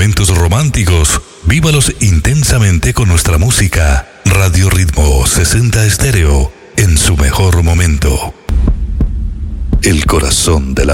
momentos románticos, vívalos intensamente con nuestra música. Radio Ritmo 60 Estéreo, en su mejor momento. El corazón de la